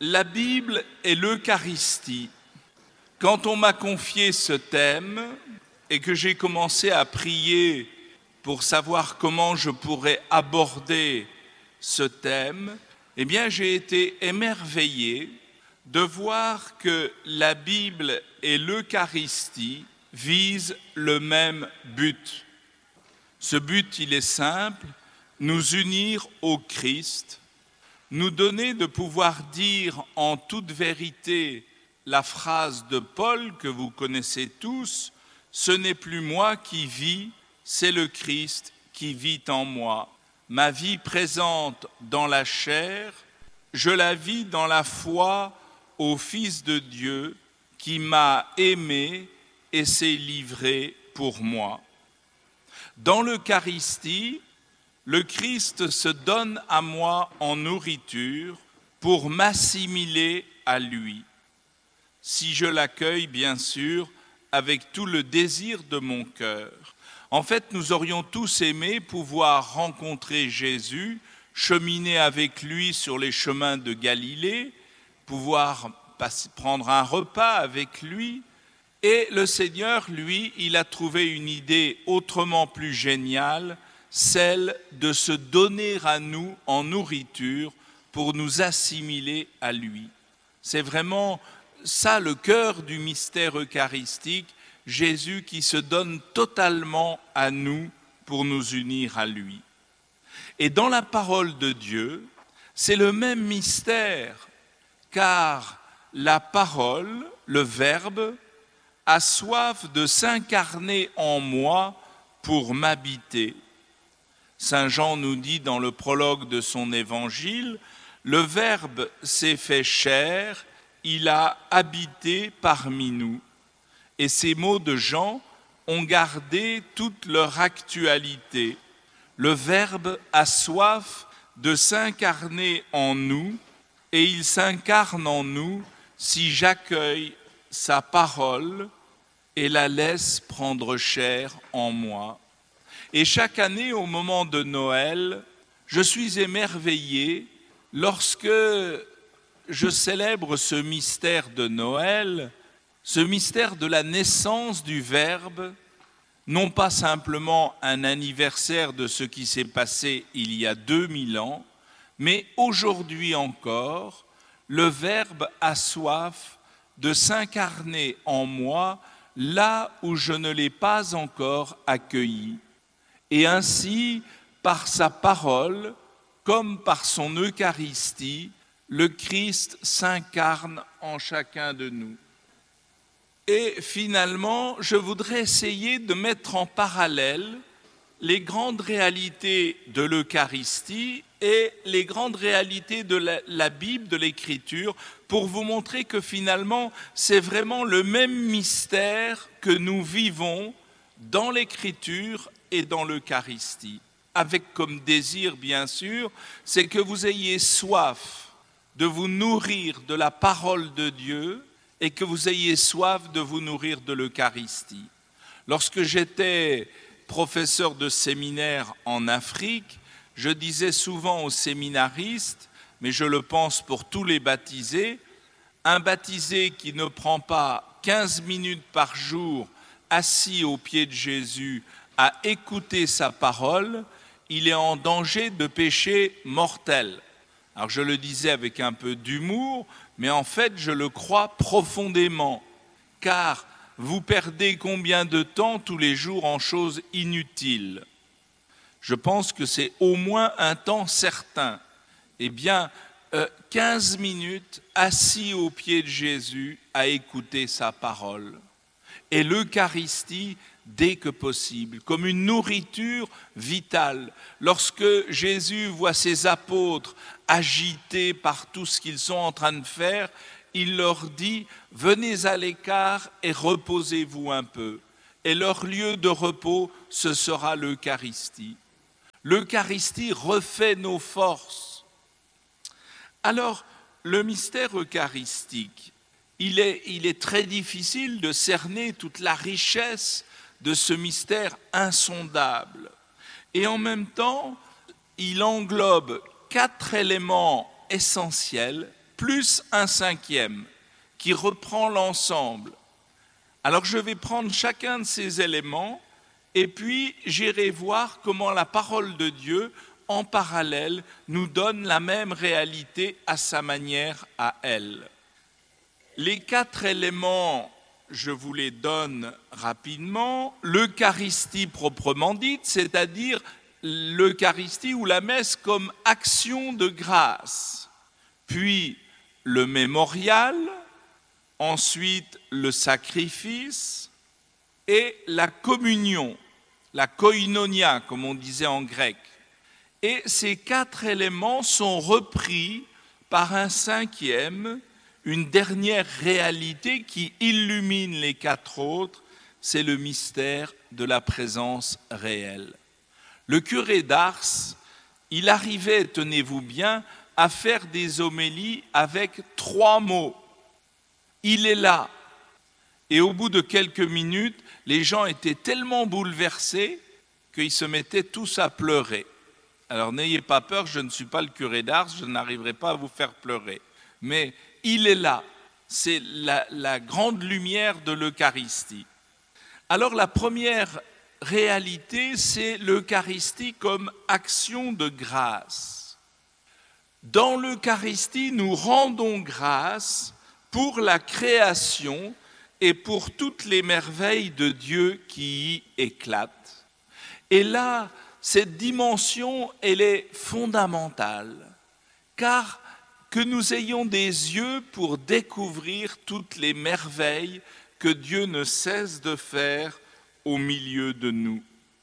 La Bible et l'Eucharistie. Quand on m'a confié ce thème et que j'ai commencé à prier pour savoir comment je pourrais aborder ce thème, eh bien j'ai été émerveillé de voir que la Bible et l'Eucharistie visent le même but. Ce but, il est simple, nous unir au Christ, nous donner de pouvoir dire en toute vérité la phrase de Paul que vous connaissez tous, « Ce n'est plus moi qui vis, c'est le Christ qui vit en moi. Ma vie présente dans la chair, je la vis dans la foi au Fils de Dieu qui m'a aimé et s'est livré pour moi. » Dans l'Eucharistie, le Christ se donne à moi en nourriture pour m'assimiler à lui. Si je l'accueille, bien sûr, avec tout le désir de mon cœur. En fait, nous aurions tous aimé pouvoir rencontrer Jésus, cheminer avec lui sur les chemins de Galilée, pouvoir prendre un repas avec lui. Et le Seigneur, lui, il a trouvé une idée autrement plus géniale, celle de se donner à nous en nourriture pour nous assimiler à lui. C'est vraiment ça le cœur du mystère eucharistique, Jésus qui se donne totalement à nous pour nous unir à lui. Et dans la parole de Dieu, c'est le même mystère, car la parole, le Verbe, a soif de s'incarner en moi pour m'habiter. Saint Jean nous dit dans le prologue de son évangile, « Le Verbe s'est fait chair, il a habité parmi nous. » Et ces mots de Jean ont gardé toute leur actualité. Le Verbe a soif de s'incarner en nous et il s'incarne en nous si j'accueille sa parole et la laisse prendre chair en moi. Et chaque année, au moment de Noël, je suis émerveillé lorsque je célèbre ce mystère de Noël, ce mystère de la naissance du Verbe, non pas simplement un anniversaire de ce qui s'est passé il y a 2000 ans, mais aujourd'hui encore, le Verbe a soif de s'incarner en moi là où je ne l'ai pas encore accueilli. Et ainsi, par sa parole, comme par son Eucharistie, le Christ s'incarne en chacun de nous. Et finalement, je voudrais essayer de mettre en parallèle les grandes réalités de l'Eucharistie et les grandes réalités de la Bible, de l'Écriture, pour vous montrer que finalement, c'est vraiment le même mystère que nous vivons dans l'Écriture et dans l'Eucharistie. Avec comme désir, bien sûr, c'est que vous ayez soif de vous nourrir de la parole de Dieu et que vous ayez soif de vous nourrir de l'Eucharistie. Lorsque j'étais professeur de séminaire en Afrique, je disais souvent aux séminaristes, mais je le pense pour tous les baptisés, un baptisé qui ne prend pas 15 minutes par jour assis aux pieds de Jésus à écouter sa parole, il est en danger de péché mortel. Alors je le disais avec un peu d'humour, mais en fait je le crois profondément, car vous perdez combien de temps tous les jours en choses inutiles ? Je pense que c'est au moins un temps certain. Eh bien, 15 minutes assis aux pieds de Jésus à écouter sa parole. Et l'Eucharistie, dès que possible, comme une nourriture vitale. Lorsque Jésus voit ses apôtres agités par tout ce qu'ils sont en train de faire, il leur dit « Venez à l'écart et reposez-vous un peu ». Et leur lieu de repos, ce sera l'Eucharistie. L'Eucharistie refait nos forces. Alors, le mystère eucharistique, il est très difficile de cerner toute la richesse de ce mystère insondable. Et en même temps, il englobe 4 éléments essentiels plus un cinquième qui reprend l'ensemble. Alors je vais prendre chacun de ces éléments et puis j'irai voir comment la parole de Dieu, en parallèle, nous donne la même réalité à sa manière à elle. Les 4 éléments, je vous les donne rapidement. L'Eucharistie proprement dite, c'est-à-dire l'Eucharistie ou la messe comme action de grâce. Puis le mémorial, ensuite le sacrifice et la communion, la koinonia comme on disait en grec. Et ces 4 éléments sont repris par un cinquième, une dernière réalité qui illumine les 4 autres, c'est le mystère de la présence réelle. Le curé d'Ars, il arrivait, tenez-vous bien, à faire des homélies avec 3 mots. Il est là. Et au bout de quelques minutes, les gens étaient tellement bouleversés qu'ils se mettaient tous à pleurer. Alors n'ayez pas peur, je ne suis pas le curé d'Ars, je n'arriverai pas à vous faire pleurer. Mais il est là, c'est la grande lumière de l'Eucharistie. Alors la première réalité, c'est l'Eucharistie comme action de grâce. Dans l'Eucharistie, nous rendons grâce pour la création et pour toutes les merveilles de Dieu qui y éclatent. Et là, cette dimension, elle est fondamentale, car que nous ayons des yeux pour découvrir toutes les merveilles que Dieu ne cesse de faire au milieu de nous.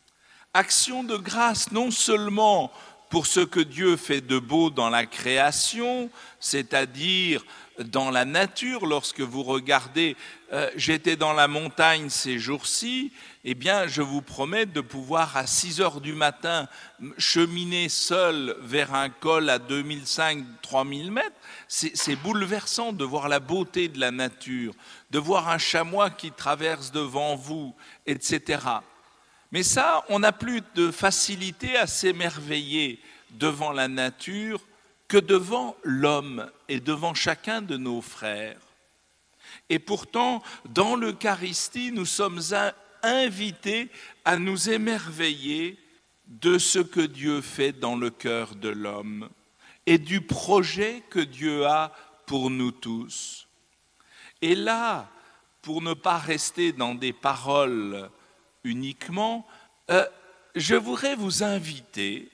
Action de grâce non seulement pour ce que Dieu fait de beau dans la création, c'est-à-dire dans la nature, lorsque vous regardez, j'étais dans la montagne ces jours-ci, eh bien je vous promets de pouvoir à 6 heures du matin cheminer seul vers un col à 2500-3000 mètres. C'est bouleversant de voir la beauté de la nature, de voir un chamois qui traverse devant vous, etc. Mais ça, on n'a plus de facilité à s'émerveiller devant la nature que devant l'homme et devant chacun de nos frères. Et pourtant, dans l'Eucharistie, nous sommes invités à nous émerveiller de ce que Dieu fait dans le cœur de l'homme et du projet que Dieu a pour nous tous. Et là, pour ne pas rester dans des paroles uniquement, je voudrais vous inviter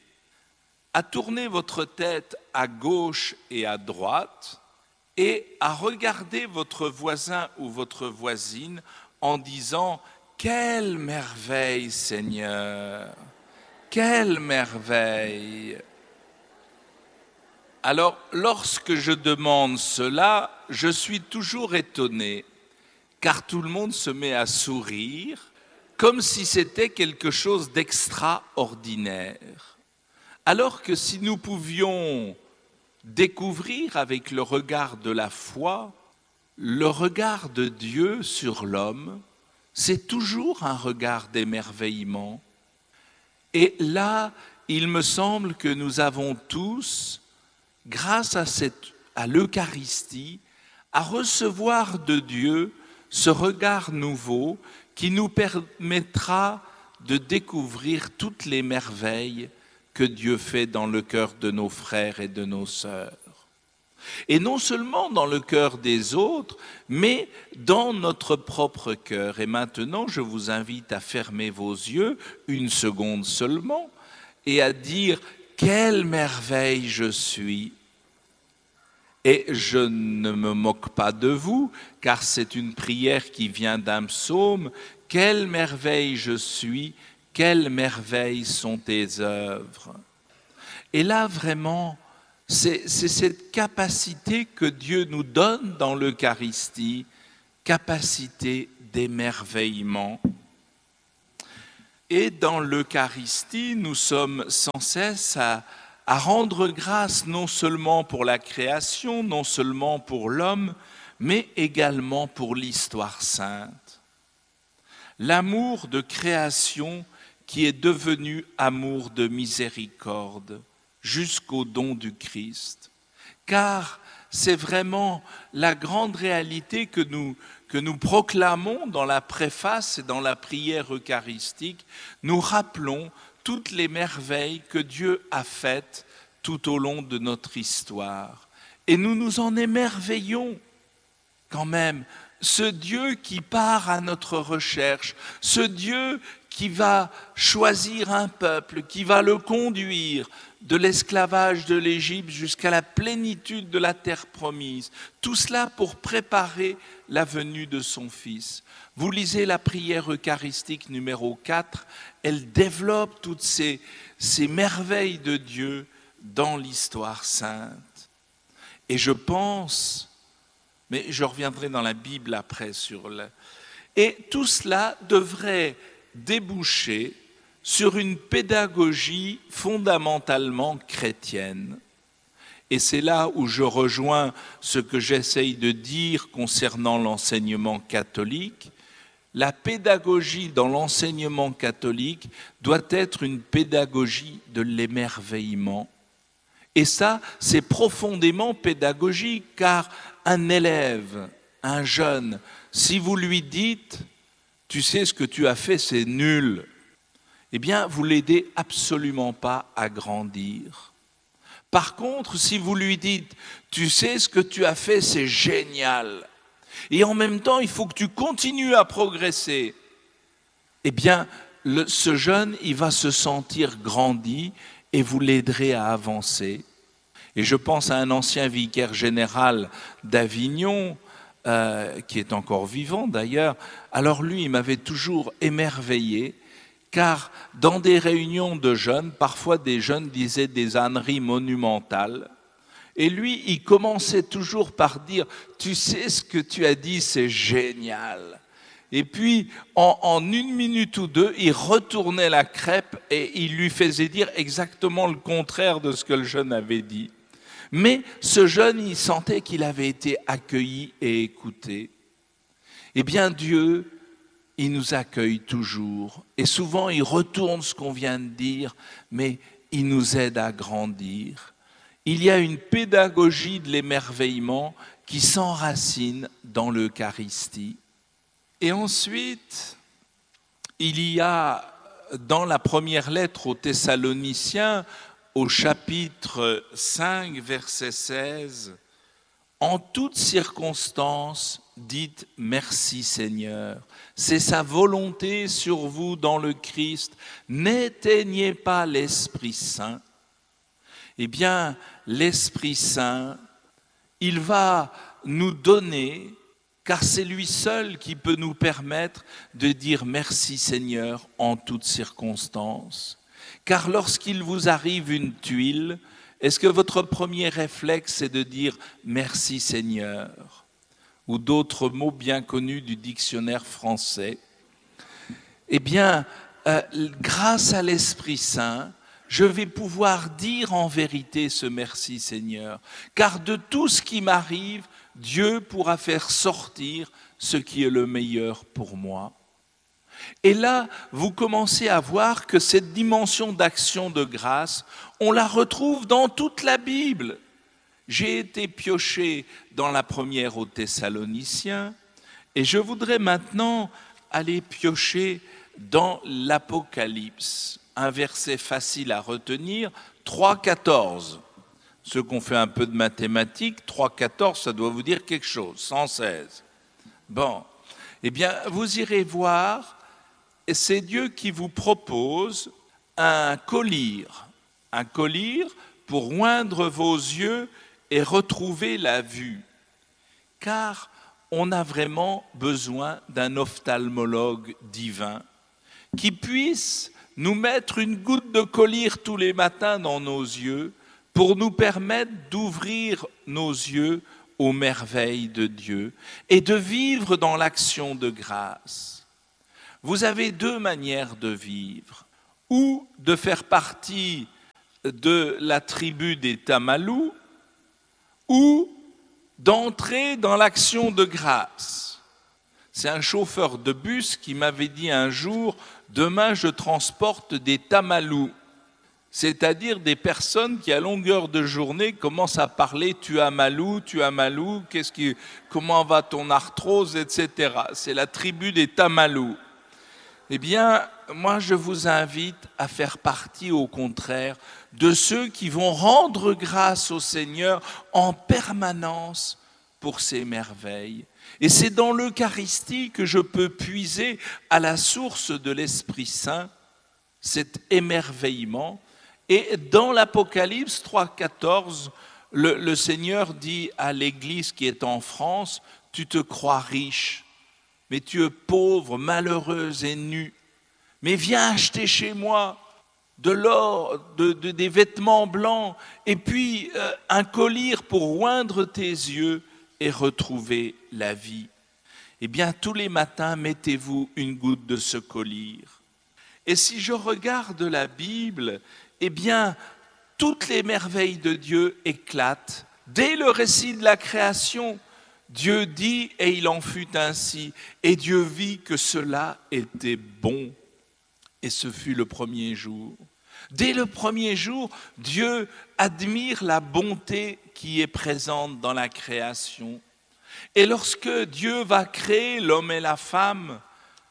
à tourner votre tête à gauche et à droite et à regarder votre voisin ou votre voisine en disant « Quelle merveille, Seigneur! Quelle merveille !» Alors, lorsque je demande cela, je suis toujours étonné, car tout le monde se met à sourire, comme si c'était quelque chose d'extraordinaire. Alors que si nous pouvions découvrir avec le regard de la foi, le regard de Dieu sur l'homme, c'est toujours un regard d'émerveillement. Et là, il me semble que nous avons tous, grâce à l'Eucharistie, à recevoir de Dieu ce regard nouveau qui nous permettra de découvrir toutes les merveilles que Dieu fait dans le cœur de nos frères et de nos sœurs. Et non seulement dans le cœur des autres, mais dans notre propre cœur. Et maintenant, je vous invite à fermer vos yeux, 1 seconde seulement, et à dire « Quelle merveille je suis !» Et je ne me moque pas de vous, car c'est une prière qui vient d'un psaume. « Quelle merveille je suis !» Quelles merveilles sont tes œuvres. Et là, vraiment, c'est cette capacité que Dieu nous donne dans l'Eucharistie, capacité d'émerveillement. Et dans l'Eucharistie, nous sommes sans cesse à rendre grâce non seulement pour la création, non seulement pour l'homme, mais également pour l'histoire sainte. L'amour de création qui est devenu amour de miséricorde jusqu'au don du Christ. Car c'est vraiment la grande réalité que nous proclamons dans la préface et dans la prière eucharistique. Nous rappelons toutes les merveilles que Dieu a faites tout au long de notre histoire. Et nous nous en émerveillons quand même. Ce Dieu qui part à notre recherche, ce Dieu qui va choisir un peuple, qui va le conduire de l'esclavage de l'Égypte jusqu'à la plénitude de la terre promise. Tout cela pour préparer la venue de son Fils. Vous lisez la prière eucharistique numéro 4, elle développe toutes ces merveilles de Dieu dans l'histoire sainte. Et je pense, mais je reviendrai dans la Bible après sur le... Et tout cela devrait déboucher sur une pédagogie fondamentalement chrétienne. Et c'est là où je rejoins ce que j'essaye de dire concernant l'enseignement catholique. La pédagogie dans l'enseignement catholique doit être une pédagogie de l'émerveillement. Et ça, c'est profondément pédagogique, car un élève, un jeune, si vous lui dites « tu sais ce que tu as fait, c'est nul », eh bien, vous ne l'aidez absolument pas à grandir. Par contre, si vous lui dites « tu sais ce que tu as fait, c'est génial », et en même temps, il faut que tu continues à progresser, eh bien, ce jeune, il va se sentir grandi et vous l'aiderez à avancer. Et je pense à un ancien vicaire général d'Avignon, qui est encore vivant d'ailleurs. Alors lui, il m'avait toujours émerveillé, car dans des réunions de jeunes, parfois des jeunes disaient des âneries monumentales. Et lui, il commençait toujours par dire « tu sais ce que tu as dit, c'est génial ». Et puis, en 1 minute ou 2, il retournait la crêpe et il lui faisait dire exactement le contraire de ce que le jeune avait dit. Mais ce jeune, il sentait qu'il avait été accueilli et écouté. Eh bien, Dieu, il nous accueille toujours. Et souvent, il retourne ce qu'on vient de dire, mais il nous aide à grandir. Il y a une pédagogie de l'émerveillement qui s'enracine dans l'Eucharistie. Et ensuite, il y a dans la première lettre aux Thessaloniciens, au chapitre 5, verset 16, « En toutes circonstances, dites merci Seigneur. C'est sa volonté sur vous dans le Christ. N'éteignez pas l'Esprit Saint. » Eh bien, l'Esprit Saint, il va nous donner, car c'est lui seul qui peut nous permettre de dire merci Seigneur en toutes circonstances. Car lorsqu'il vous arrive une tuile, est-ce que votre premier réflexe est de dire merci Seigneur, ou d'autres mots bien connus du dictionnaire français? Eh bien, grâce à l'Esprit Saint, je vais pouvoir dire en vérité ce merci Seigneur, car de tout ce qui m'arrive, Dieu pourra faire sortir ce qui est le meilleur pour moi. Et là, vous commencez à voir que cette dimension d'action de grâce, on la retrouve dans toute la Bible. J'ai été pioché dans la première aux Thessaloniciens, et je voudrais maintenant aller piocher dans l'Apocalypse. Un verset facile à retenir, 3,14. Ceux qui ont fait un peu de mathématiques, 3,14, ça doit vous dire quelque chose, 116. Bon, eh bien, vous irez voir, c'est Dieu qui vous propose un collier pour oindre vos yeux et retrouver la vue. Car on a vraiment besoin d'un ophtalmologue divin qui puisse nous mettre une goutte de collyre tous les matins dans nos yeux pour nous permettre d'ouvrir nos yeux aux merveilles de Dieu et de vivre dans l'action de grâce. Vous avez 2 manières de vivre, ou de faire partie de la tribu des Tamalous, ou d'entrer dans l'action de grâce. C'est un chauffeur de bus qui m'avait dit un jour « Demain, je transporte des Tamalous ». C'est-à-dire des personnes qui, à longueur de journée, commencent à parler « tu as mal où, comment va ton arthrose, etc. » C'est la tribu des Tamalous. Eh bien, moi, je vous invite à faire partie, au contraire, de ceux qui vont rendre grâce au Seigneur en permanence pour ses merveilles. Et c'est dans l'Eucharistie que je peux puiser à la source de l'Esprit Saint cet émerveillement. Et dans l'Apocalypse 3,14, le Seigneur dit à l'Église qui est en France, « Tu te crois riche, mais tu es pauvre, malheureuse et nue. Mais viens acheter chez moi de l'or, des vêtements blancs, et puis un collier pour oindre tes yeux et retrouver la vie. » Eh bien, tous les matins, mettez-vous une goutte de ce collier. Et si je regarde la Bible, eh bien, toutes les merveilles de Dieu éclatent. Dès le récit de la création, Dieu dit, et il en fut ainsi, et Dieu vit que cela était bon. Et ce fut le premier jour. Dès le premier jour, Dieu admire la bonté qui est présente dans la création. Et lorsque Dieu va créer l'homme et la femme,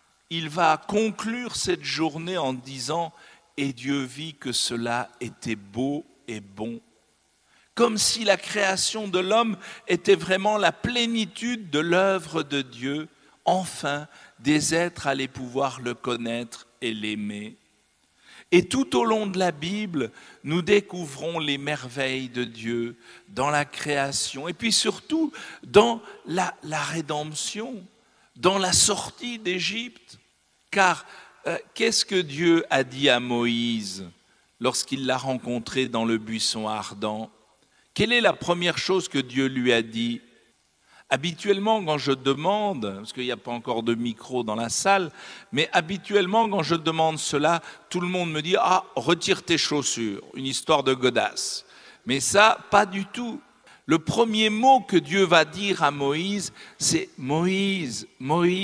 il va conclure cette journée en disant « Et Dieu vit que cela était beau et bon ». Comme si la création de l'homme était vraiment la plénitude de l'œuvre de Dieu. Enfin, des êtres allaient pouvoir le connaître et l'aimer. Et tout au long de la Bible, nous découvrons les merveilles de Dieu dans la création et puis surtout dans la rédemption, dans la sortie d'Égypte. Car qu'est-ce que Dieu a dit à Moïse lorsqu'il l'a rencontré dans le buisson ardent? Quelle est la première chose que Dieu lui a dit? Habituellement, quand je demande, parce qu'il n'y a pas encore de micro dans la salle, mais habituellement, quand je demande cela, tout le monde me dit « Ah, retire tes chaussures », une histoire de godasse. Mais ça, pas du tout. Le premier mot que Dieu va dire à Moïse, c'est « Moïse, Moïse ».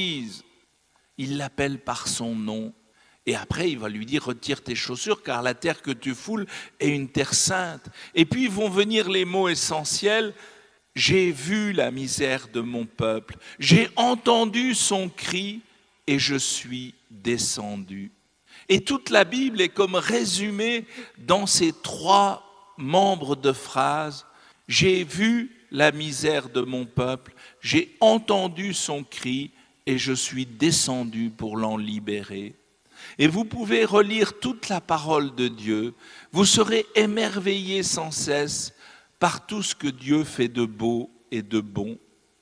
Il l'appelle par son nom. Et après, il va lui dire « Retire tes chaussures, car la terre que tu foules est une terre sainte ». Et puis vont venir les mots essentiels. J'ai vu la misère de mon peuple, j'ai entendu son cri et je suis descendu. Et toute la Bible est comme résumée dans ces trois membres de phrase. J'ai vu la misère de mon peuple, j'ai entendu son cri et je suis descendu pour l'en libérer. Et vous pouvez relire toute la parole de Dieu, vous serez émerveillés sans cesse par tout ce que Dieu fait de beau et de bon.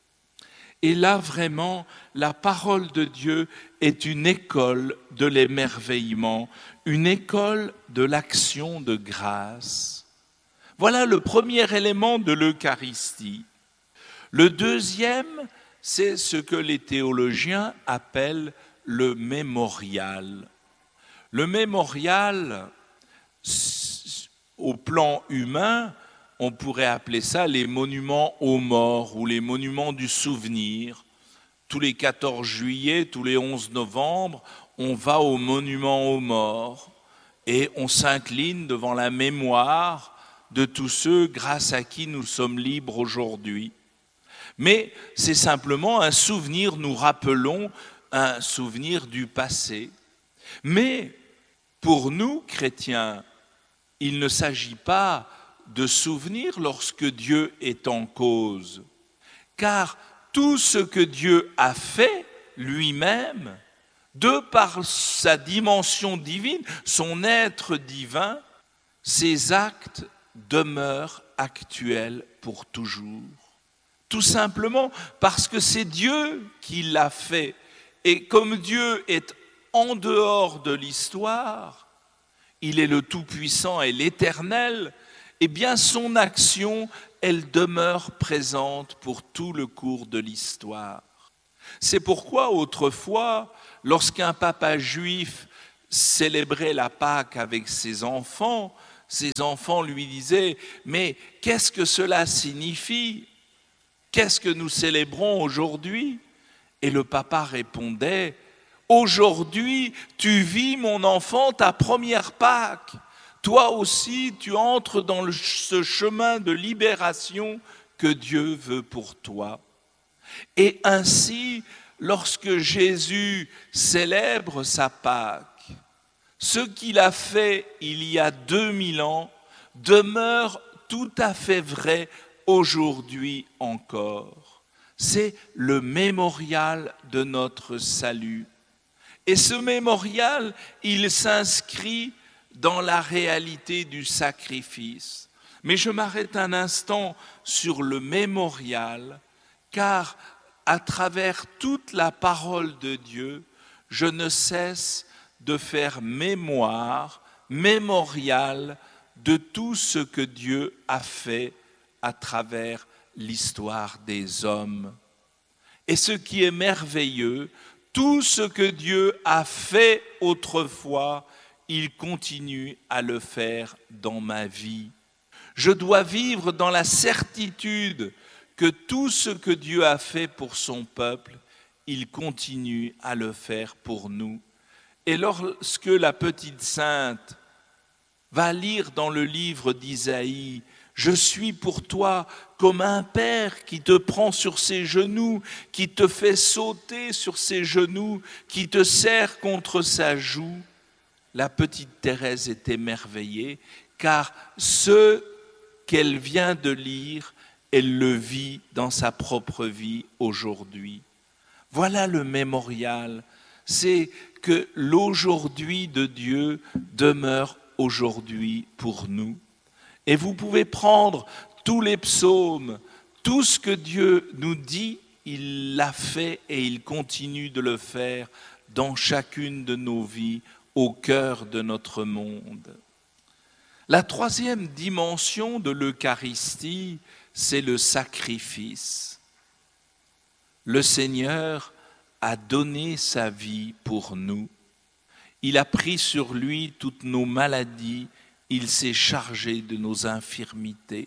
Et là, vraiment, la parole de Dieu est une école de l'émerveillement, une école de l'action de grâce. Voilà le premier élément de l'Eucharistie. Le deuxième, c'est ce que les théologiens appellent le mémorial. Le mémorial, au plan humain, on pourrait appeler ça les monuments aux morts ou les monuments du souvenir. Tous les 14 juillet, tous les 11 novembre, on va au monument aux morts et on s'incline devant la mémoire de tous ceux grâce à qui nous sommes libres aujourd'hui. Mais c'est simplement un souvenir, nous rappelons un souvenir du passé. Mais pour nous, chrétiens, il ne s'agit pas de souvenir lorsque Dieu est en cause. Car tout ce que Dieu a fait lui-même, de par sa dimension divine, son être divin, ses actes demeurent actuels pour toujours. Tout simplement parce que c'est Dieu qui l'a fait. Et comme Dieu est en dehors de l'histoire, il est le Tout-Puissant et l'Éternel, eh bien son action, elle demeure présente pour tout le cours de l'histoire. C'est pourquoi autrefois, lorsqu'un papa juif célébrait la Pâque avec ses enfants lui disaient « Mais qu'est-ce que cela signifie? Qu'est-ce que nous célébrons aujourd'hui ?» Et le papa répondait « Aujourd'hui, tu vis, mon enfant, ta première Pâque. toi aussi, tu entres dans ce chemin de libération que Dieu veut pour toi. Et ainsi, lorsque Jésus célèbre sa Pâque, ce qu'il a fait il y a 2000 ans demeure tout à fait vrai aujourd'hui encore. C'est le mémorial de notre salut. Et ce mémorial, il s'inscrit dans la réalité du sacrifice. Mais je m'arrête un instant sur le mémorial, car à travers toute la parole de Dieu, je ne cesse de faire mémoire, mémorial de tout ce que Dieu a fait à travers l'histoire des hommes. Et ce qui est merveilleux, tout ce que Dieu a fait autrefois, il continue à le faire dans ma vie. Je dois vivre dans la certitude que tout ce que Dieu a fait pour son peuple, il continue à le faire pour nous. Et lorsque la petite sainte va lire dans le livre d'Isaïe, « Je suis pour toi comme un père qui te prend sur ses genoux, qui te fait sauter sur ses genoux, qui te serre contre sa joue », la petite Thérèse est émerveillée, car ce qu'elle vient de lire, elle le vit dans sa propre vie aujourd'hui. Voilà le mémorial, c'est que l'aujourd'hui de Dieu demeure aujourd'hui pour nous. Et vous pouvez prendre tous les psaumes, tout ce que Dieu nous dit, il l'a fait et il continue de le faire dans chacune de nos vies, au cœur de notre monde. La troisième dimension de l'Eucharistie, c'est le sacrifice. Le Seigneur a donné sa vie pour nous. Il a pris sur lui toutes nos maladies, il s'est chargé de nos infirmités.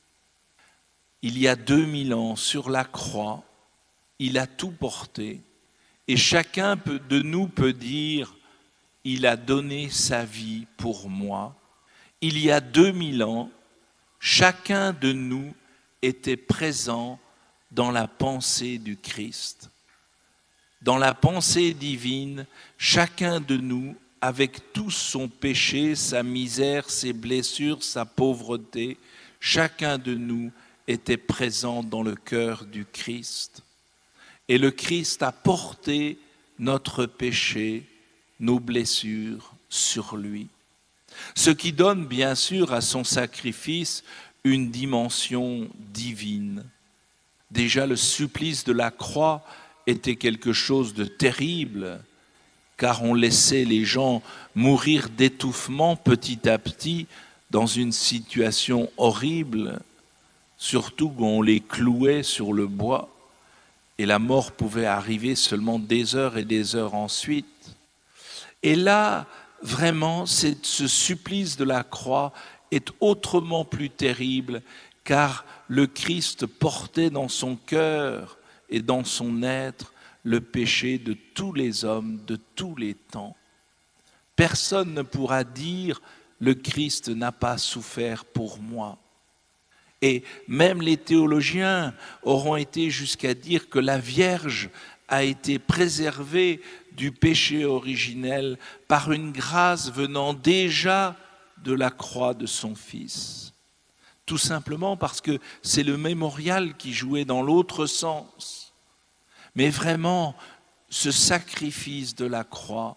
Il y a 2000 ans, sur la croix, il a tout porté. Et chacun de nous peut dire, il a donné sa vie pour moi. Il y a 2000 ans, chacun de nous était présent dans la pensée du Christ. Dans la pensée divine, chacun de nous, avec tout son péché, sa misère, ses blessures, sa pauvreté, chacun de nous était présent dans le cœur du Christ. Et le Christ a porté notre péché, nos blessures sur lui. Ce qui donne bien sûr à son sacrifice une dimension divine. Déjà le supplice de la croix était quelque chose de terrible, car on laissait les gens mourir d'étouffement petit à petit dans une situation horrible, surtout quand on les clouait sur le bois, et la mort pouvait arriver seulement des heures et des heures ensuite. Et là, vraiment, ce supplice de la croix est autrement plus terrible, car le Christ portait dans son cœur et dans son être le péché de tous les hommes, de tous les temps. Personne ne pourra dire « le Christ n'a pas souffert pour moi ». Et même les théologiens auront été jusqu'à dire que la Vierge a été préservée du péché originel par une grâce venant déjà de la croix de son Fils. Tout simplement parce que c'est le mémorial qui jouait dans l'autre sens. Mais vraiment, ce sacrifice de la croix,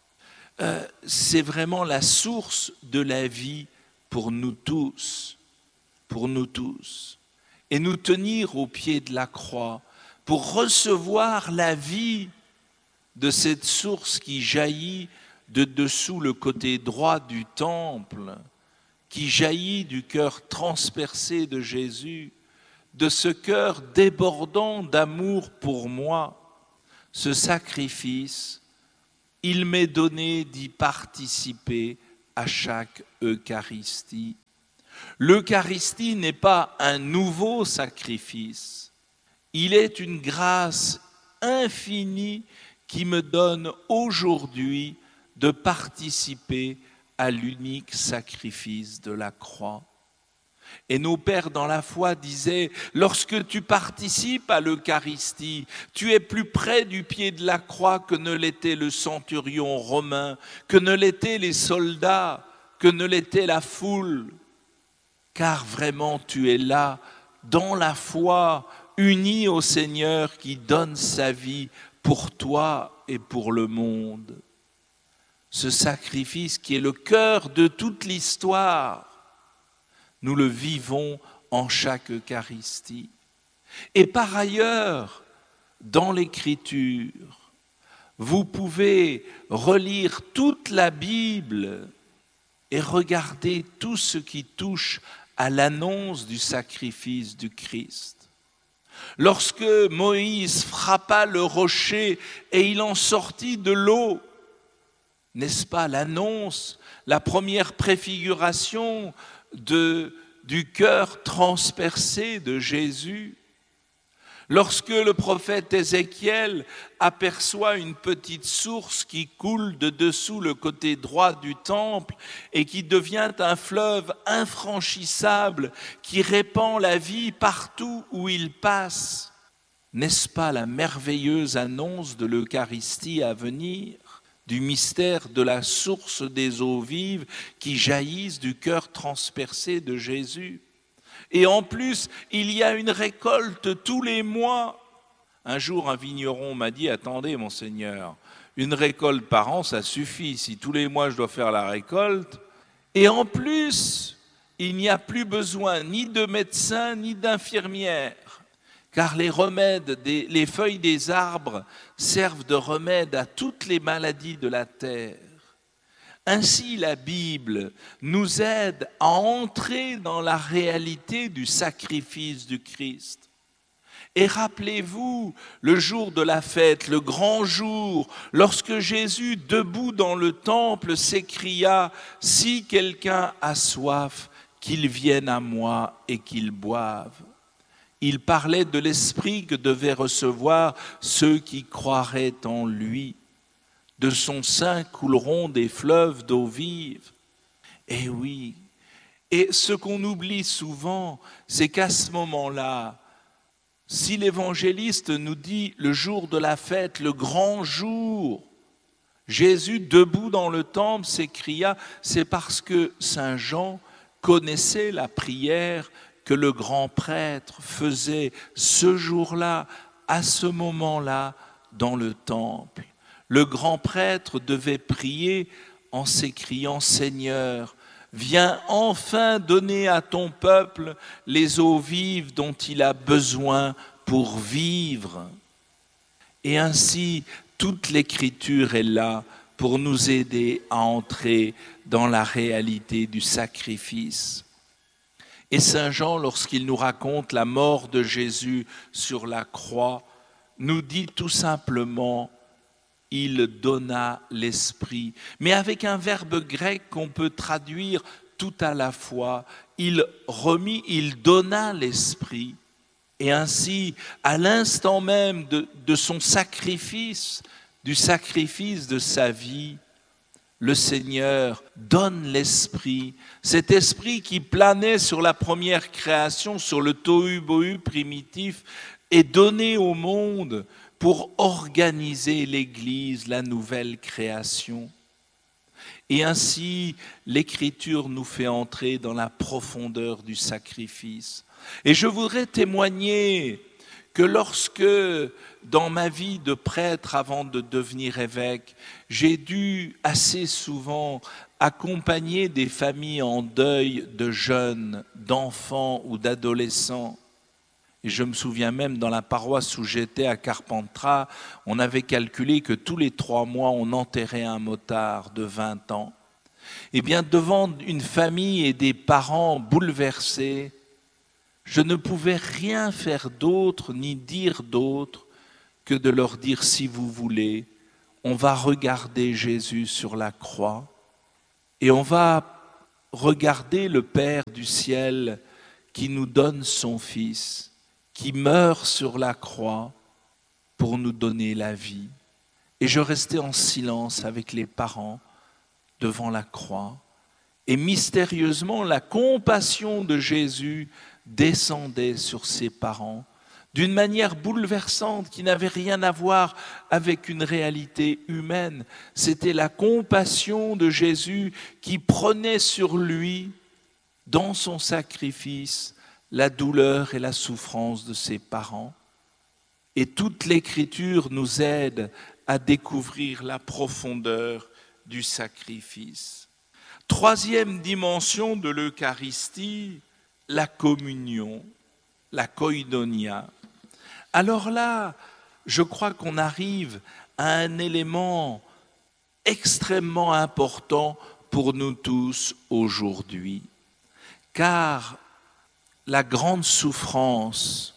c'est vraiment la source de la vie pour nous tous. Pour nous tous. Et nous tenir au pied de la croix pour recevoir la vie de cette source qui jaillit de dessous le côté droit du temple, qui jaillit du cœur transpercé de Jésus, de ce cœur débordant d'amour pour moi. Ce sacrifice, il m'est donné d'y participer à chaque Eucharistie. L'Eucharistie n'est pas un nouveau sacrifice, il est une grâce infinie qui me donne aujourd'hui de participer à l'unique sacrifice de la croix. Et nos pères dans la foi disaient, lorsque tu participes à l'Eucharistie, tu es plus près du pied de la croix que ne l'était le centurion romain, que ne l'étaient les soldats, que ne l'était la foule. Car vraiment tu es là, dans la foi, uni au Seigneur qui donne sa vie pour toi et pour le monde. Ce sacrifice qui est le cœur de toute l'histoire, nous le vivons en chaque Eucharistie. Et par ailleurs, dans l'Écriture, vous pouvez relire toute la Bible et regarder tout ce qui touche à l'annonce du sacrifice du Christ. Lorsque Moïse frappa le rocher et il en sortit de l'eau, n'est-ce pas l'annonce, la première préfiguration du cœur transpercé de Jésus? Lorsque le prophète Ézéchiel aperçoit une petite source qui coule de dessous le côté droit du temple et qui devient un fleuve infranchissable qui répand la vie partout où il passe, n'est-ce pas la merveilleuse annonce de l'Eucharistie à venir, du mystère de la source des eaux vives qui jaillissent du cœur transpercé de Jésus? Et en plus, il y a une récolte tous les mois. Un jour, un vigneron m'a dit, attendez, monseigneur, une récolte par an, ça suffit. Si tous les mois, je dois faire la récolte. Et en plus, il n'y a plus besoin ni de médecins, ni d'infirmières. Car les remèdes, les feuilles des arbres servent de remède à toutes les maladies de la terre. Ainsi, la Bible nous aide à entrer dans la réalité du sacrifice du Christ. Et rappelez-vous, le jour de la fête, le grand jour, lorsque Jésus, debout dans le temple, s'écria « Si quelqu'un a soif, qu'il vienne à moi et qu'il boive ». Il parlait de l'esprit que devaient recevoir ceux qui croiraient en lui. De son sein couleront des fleuves d'eau vive. Eh oui, et ce qu'on oublie souvent, c'est qu'à ce moment-là, si l'évangéliste nous dit le jour de la fête, le grand jour, Jésus, debout dans le temple, s'écria, c'est parce que Saint Jean connaissait la prière que le grand prêtre faisait ce jour-là, à ce moment-là, dans le temple. Le grand prêtre devait prier en s'écriant « Seigneur, viens enfin donner à ton peuple les eaux vives dont il a besoin pour vivre. » Et ainsi, toute l'Écriture est là pour nous aider à entrer dans la réalité du sacrifice. Et Saint Jean, lorsqu'il nous raconte la mort de Jésus sur la croix, nous dit tout simplement « il donna l'esprit ». Mais avec un verbe grec qu'on peut traduire tout à la fois, il donna l'esprit. Et ainsi, à l'instant même de son sacrifice, du sacrifice de sa vie, le Seigneur donne l'esprit, cet esprit qui planait sur la première création, sur le tohu-bohu primitif, est donné au monde pour organiser l'Église, la nouvelle création. Et ainsi, l'Écriture nous fait entrer dans la profondeur du sacrifice. Et je voudrais témoigner que lorsque, dans ma vie de prêtre avant de devenir évêque, j'ai dû assez souvent accompagner des familles en deuil de jeunes, d'enfants ou d'adolescents. Et je me souviens même dans la paroisse où j'étais à Carpentras, on avait calculé que tous les 3 mois, on enterrait un motard de 20 ans. Eh bien, devant une famille et des parents bouleversés, je ne pouvais rien faire d'autre ni dire d'autre que de leur dire, si vous voulez, on va regarder Jésus sur la croix et on va regarder le Père du ciel qui nous donne son Fils, qui meurt sur la croix pour nous donner la vie. Et je restais en silence avec les parents devant la croix. Et mystérieusement, la compassion de Jésus descendait sur ses parents d'une manière bouleversante qui n'avait rien à voir avec une réalité humaine. C'était la compassion de Jésus qui prenait sur lui, dans son sacrifice, la douleur et la souffrance de ses parents. Et toute l'Écriture nous aide à découvrir la profondeur du sacrifice. Troisième dimension de l'Eucharistie, la communion, la koinonia. Alors là, je crois qu'on arrive à un élément extrêmement important pour nous tous aujourd'hui. Car la grande souffrance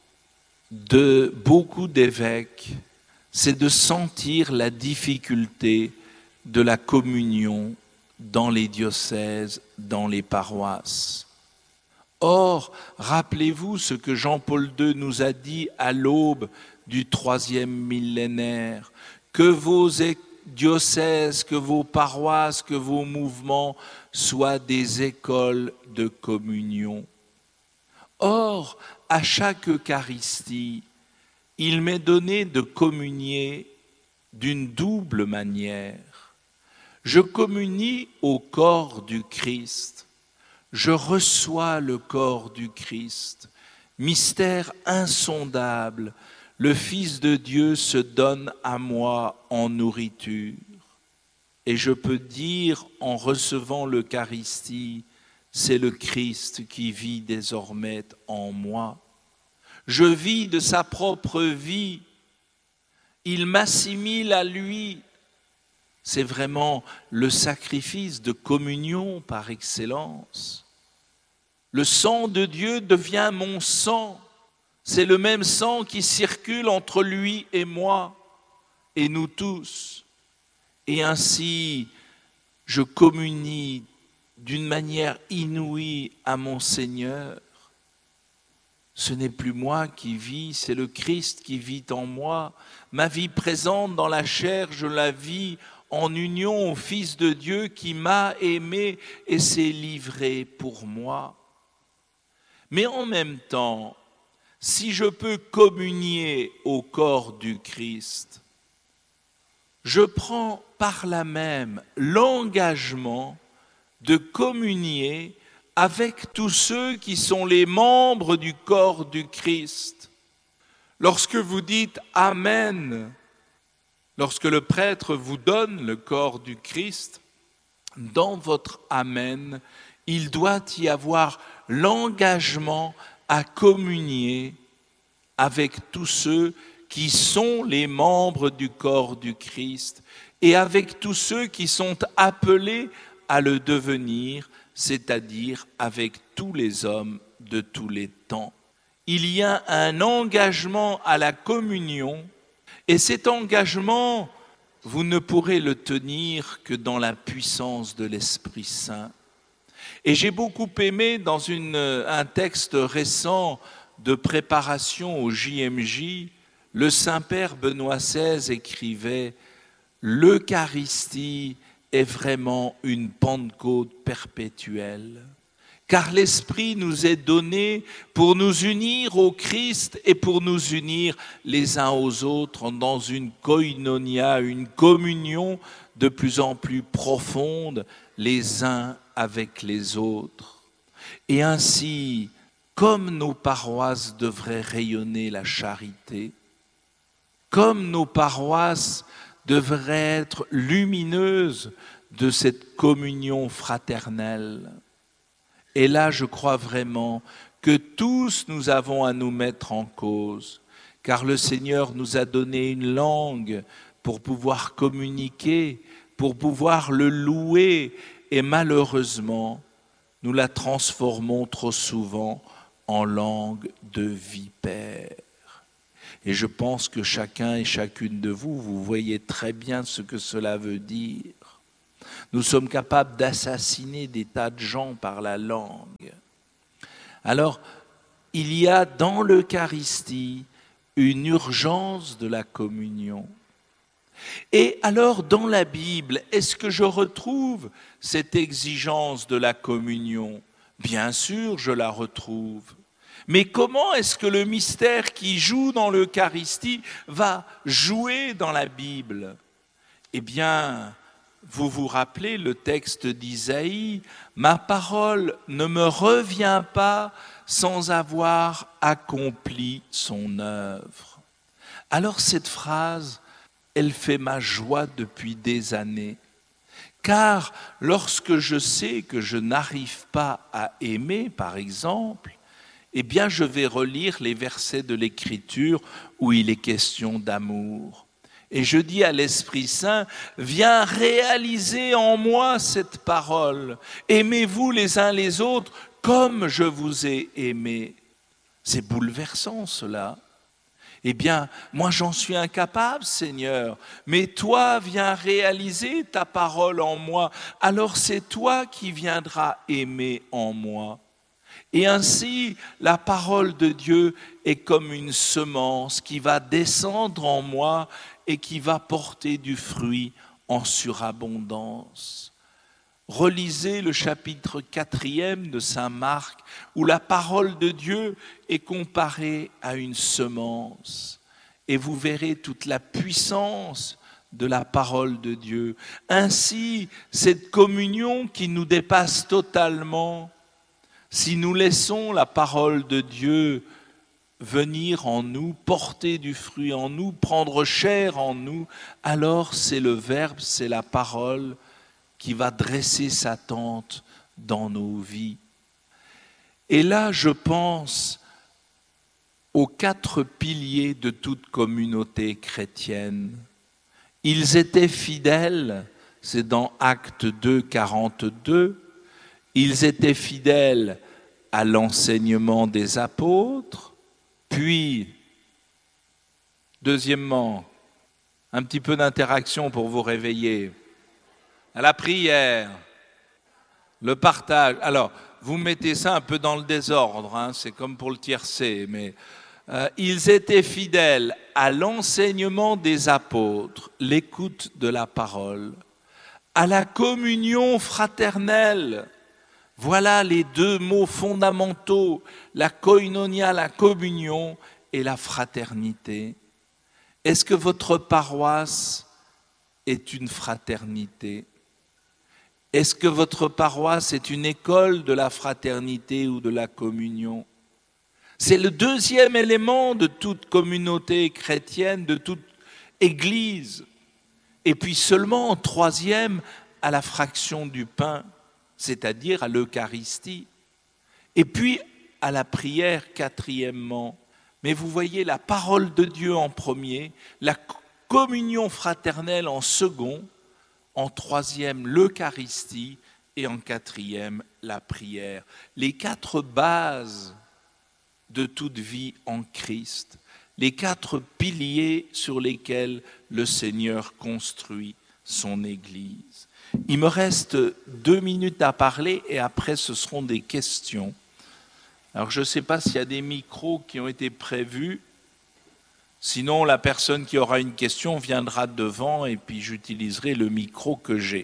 de beaucoup d'évêques, c'est de sentir la difficulté de la communion dans les diocèses, dans les paroisses. Or, rappelez-vous ce que Jean-Paul II nous a dit à l'aube du 3e millénaire, que vos diocèses, que vos paroisses, que vos mouvements soient des écoles de communion. Or, à chaque Eucharistie, il m'est donné de communier d'une double manière. Je communie au corps du Christ. Je reçois le corps du Christ, mystère insondable. Le Fils de Dieu se donne à moi en nourriture. Et je peux dire, en recevant l'Eucharistie, c'est le Christ qui vit désormais en moi. Je vis de sa propre vie. Il m'assimile à lui. C'est vraiment le sacrifice de communion par excellence. Le sang de Dieu devient mon sang. C'est le même sang qui circule entre lui et moi, et nous tous. Et ainsi, je communie d'une manière inouïe à mon Seigneur. Ce n'est plus moi qui vis, c'est le Christ qui vit en moi. Ma vie présente dans la chair, je la vis en union au Fils de Dieu qui m'a aimé et s'est livré pour moi. Mais en même temps, si je peux communier au corps du Christ, je prends par là même l'engagement de communier avec tous ceux qui sont les membres du corps du Christ. Lorsque vous dites « Amen », lorsque le prêtre vous donne le corps du Christ, dans votre « Amen », il doit y avoir l'engagement à communier avec tous ceux qui sont les membres du corps du Christ et avec tous ceux qui sont appelés à le devenir, c'est-à-dire avec tous les hommes de tous les temps. Il y a un engagement à la communion et cet engagement, vous ne pourrez le tenir que dans la puissance de l'Esprit Saint. Et j'ai beaucoup aimé dans un texte récent de préparation au JMJ, le Saint-Père Benoît XVI écrivait « L'Eucharistie est vraiment une Pentecôte perpétuelle, car l'Esprit nous est donné pour nous unir au Christ et pour nous unir les uns aux autres dans une koinonia, une communion de plus en plus profonde les uns avec les autres. Et ainsi, comme nos paroisses devraient rayonner la charité, comme nos paroisses devraient être lumineuses de cette communion fraternelle. Et là, je crois vraiment que tous nous avons à nous mettre en cause, car le Seigneur nous a donné une langue pour pouvoir communiquer, pour pouvoir le louer, et malheureusement, nous la transformons trop souvent en langue de vipère. Et je pense que chacun et chacune de vous, vous voyez très bien ce que cela veut dire. Nous sommes capables d'assassiner des tas de gens par la langue. Alors, il y a dans l'Eucharistie une urgence de la communion. Et alors, dans la Bible, est-ce que je retrouve cette exigence de la communion ? Bien sûr, je la retrouve. Mais comment est-ce que le mystère qui joue dans l'Eucharistie va jouer dans la Bible ? Eh bien, vous vous rappelez le texte d'Isaïe, « Ma parole ne me revient pas sans avoir accompli son œuvre. » Alors cette phrase, elle fait ma joie depuis des années. Car lorsque je sais que je n'arrive pas à aimer, par exemple, eh bien je vais relire les versets de l'Écriture où il est question d'amour. Et je dis à l'Esprit Saint, viens réaliser en moi cette parole. Aimez-vous les uns les autres comme je vous ai aimé. C'est bouleversant cela. Eh bien, moi j'en suis incapable, Seigneur, mais toi viens réaliser ta parole en moi, alors c'est toi qui viendras aimer en moi. Et ainsi, la parole de Dieu est comme une semence qui va descendre en moi et qui va porter du fruit en surabondance. Relisez le chapitre 4e de Saint Marc, où la parole de Dieu est comparée à une semence. Et vous verrez toute la puissance de la parole de Dieu. Ainsi, cette communion qui nous dépasse totalement, si nous laissons la parole de Dieu venir en nous, porter du fruit en nous, prendre chair en nous, alors c'est le Verbe, c'est la parole qui va dresser sa tente dans nos vies. Et là, je pense aux 4 piliers de toute communauté chrétienne. Ils étaient fidèles, c'est dans Actes 2, 42, ils étaient fidèles à l'enseignement des apôtres, puis, deuxièmement, un petit peu d'interaction pour vous réveiller, à la prière, le partage. Alors, vous mettez ça un peu dans le désordre, hein, c'est comme pour le tiercé, mais ils étaient fidèles à l'enseignement des apôtres, l'écoute de la parole, à la communion fraternelle. Voilà les 2 mots fondamentaux, la koinonia, la communion et la fraternité. Est-ce que votre paroisse est une fraternité ? Est-ce que votre paroisse est une école de la fraternité ou de la communion ? C'est le 2e élément de toute communauté chrétienne, de toute église. Et puis seulement en 3e, à la fraction du pain, c'est-à-dire à l'Eucharistie. Et puis à la prière, 4e. Mais vous voyez la parole de Dieu en premier, la communion fraternelle en second, en 3e, l'Eucharistie et en 4e, la prière. Les 4 bases de toute vie en Christ, les 4 piliers sur lesquels le Seigneur construit son Église. Il me reste 2 minutes à parler et après ce seront des questions. Alors je ne sais pas s'il y a des micros qui ont été prévus. Sinon, la personne qui aura une question viendra devant et puis j'utiliserai le micro que j'ai.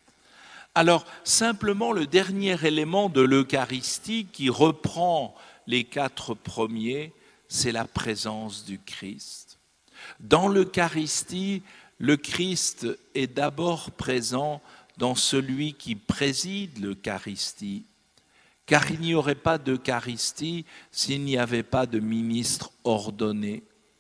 Alors, simplement le dernier élément de l'Eucharistie qui reprend les 4 premiers, c'est la présence du Christ. Dans l'Eucharistie, le Christ est d'abord présent dans celui qui préside l'Eucharistie. Car il n'y aurait pas d'Eucharistie s'il n'y avait pas de ministre ordonné.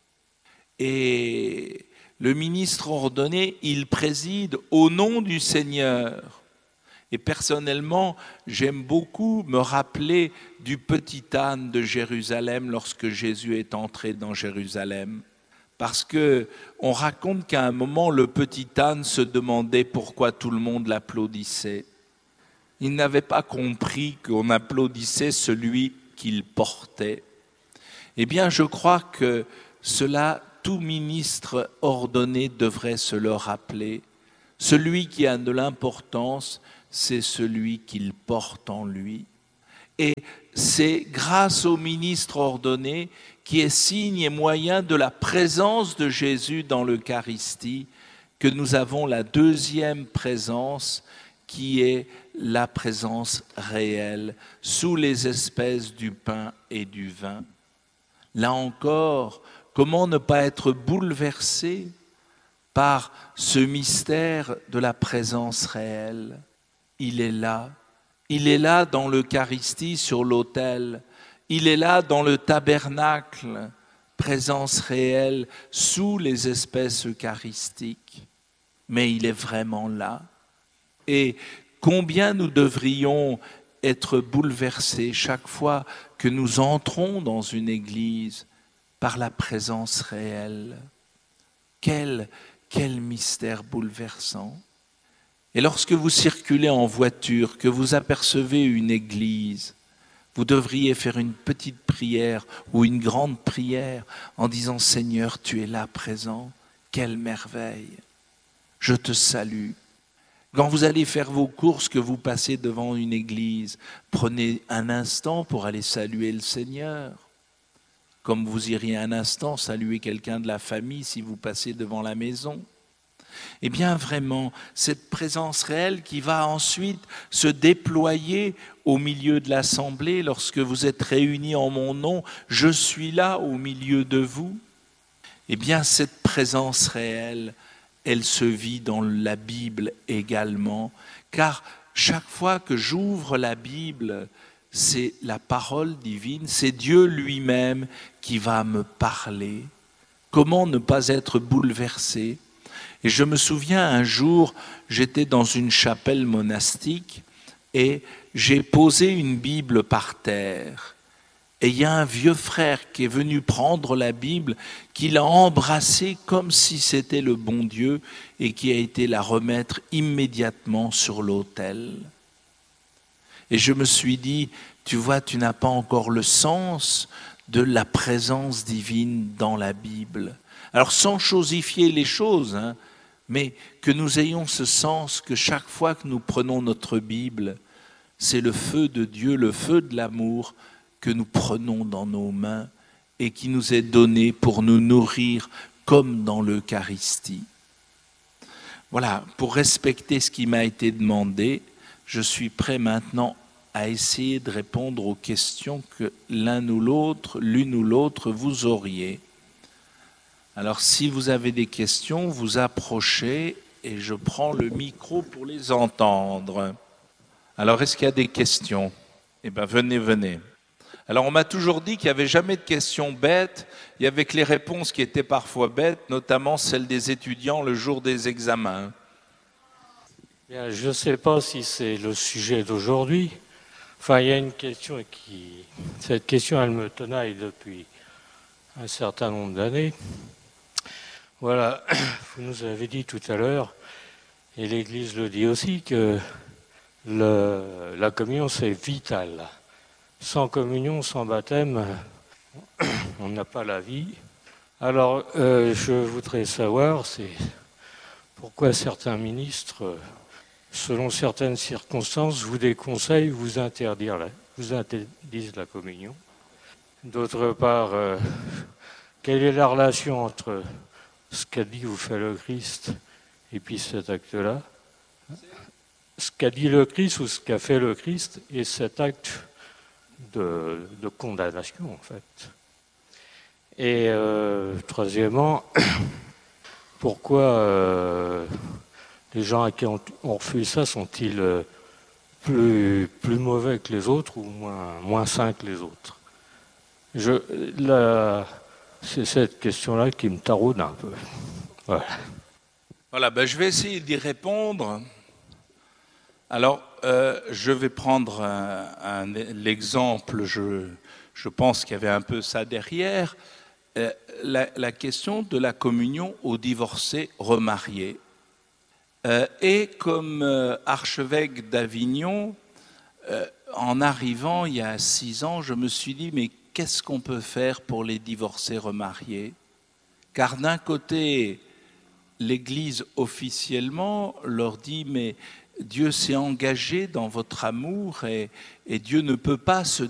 Et le ministre ordonné, il préside au nom du Seigneur. Et personnellement, j'aime beaucoup me rappeler du petit âne de Jérusalem lorsque Jésus est entré dans Jérusalem. Parce qu'on raconte qu'à un moment, le petit âne se demandait pourquoi tout le monde l'applaudissait. Il n'avait pas compris qu'on applaudissait celui qu'il portait. Eh bien, je crois que cela, tout ministre ordonné devrait se le rappeler. Celui qui a de l'importance, c'est celui qu'il porte en lui. Et c'est grâce au ministre ordonné qui est signe et moyen de la présence de Jésus dans l'Eucharistie que nous avons la deuxième présence qui est la présence réelle sous les espèces du pain et du vin. Là encore, comment ne pas être bouleversé par ce mystère de la présence réelle? Il est là dans l'Eucharistie sur l'autel, il est là dans le tabernacle, présence réelle sous les espèces eucharistiques, mais il est vraiment là. Et combien nous devrions être bouleversés chaque fois que nous entrons dans une église par la présence réelle. Quel mystère bouleversant. Et lorsque vous circulez en voiture, que vous apercevez une église, vous devriez faire une petite prière ou une grande prière en disant « Seigneur, tu es là présent, quelle merveille, je te salue ». Quand vous allez faire vos courses, que vous passez devant une église, prenez un instant pour aller saluer le Seigneur. Comme vous iriez un instant saluer quelqu'un de la famille si vous passez devant la maison. Eh bien vraiment, cette présence réelle qui va ensuite se déployer au milieu de l'assemblée lorsque vous êtes réunis en mon nom, je suis là au milieu de vous. Eh bien cette présence réelle, elle se vit dans la Bible également, car chaque fois que j'ouvre la Bible, c'est la parole divine, c'est Dieu lui-même qui va me parler. Comment ne pas être bouleversé? Et je me souviens un jour, j'étais dans une chapelle monastique et j'ai posé une Bible par terre. Et il y a un vieux frère qui est venu prendre la Bible, qui l'a embrassée comme si c'était le bon Dieu et qui a été la remettre immédiatement sur l'autel. Et je me suis dit, tu vois, tu n'as pas encore le sens de la présence divine dans la Bible. Alors sans chosifier les choses, mais que nous ayons ce sens que chaque fois que nous prenons notre Bible, c'est le feu de Dieu, le feu de l'amour que nous prenons dans nos mains et qui nous est donné pour nous nourrir comme dans l'Eucharistie. Voilà, pour respecter ce qui m'a été demandé, je suis prêt maintenant à essayer de répondre aux questions que l'une ou l'autre, vous auriez. Alors si vous avez des questions, vous approchez et je prends le micro pour les entendre. Alors est-ce qu'il y a des questions? Eh bien venez. Alors on m'a toujours dit qu'il n'y avait jamais de questions bêtes, il y avait que les réponses qui étaient parfois bêtes, notamment celles des étudiants le jour des examens. Bien, je ne sais pas si c'est le sujet d'aujourd'hui. Enfin, il y a une question cette question, elle me tenaille depuis un certain nombre d'années. Voilà, vous nous avez dit tout à l'heure, et l'Église le dit aussi, que la communion c'est vital. Sans communion, sans baptême, on n'a pas la vie. Alors, je voudrais savoir, c'est pourquoi certains ministres, selon certaines circonstances, vous déconseillent, vous interdisent la communion. D'autre part, quelle est la relation entre ce qu'a dit ou fait le Christ et puis cet acte-là? Ce qu'a dit le Christ ou ce qu'a fait le Christ et cet acte de condamnation, en fait. Et troisièmement, pourquoi les gens à qui on refuse ça sont-ils plus mauvais que les autres ou moins sains que les autres? C'est cette question-là qui me taraude un peu. Voilà, je vais essayer d'y répondre. Alors, je vais prendre l'exemple, je pense qu'il y avait un peu ça derrière, la question de la communion aux divorcés remariés. Et comme archevêque d'Avignon, en arrivant il y a 6 ans, je me suis dit, mais qu'est-ce qu'on peut faire pour les divorcés remariés? Car d'un côté, l'Église officiellement leur dit, mais Dieu s'est engagé dans votre amour et Dieu ne peut pas se